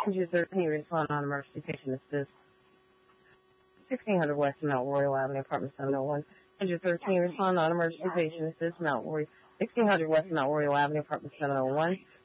13, respond on emergency patient assist. 1600 West Mount Royal Avenue, apartment 701. 13, respond on emergency patient assist, 1600 West Mount Royal Avenue, apartment 701.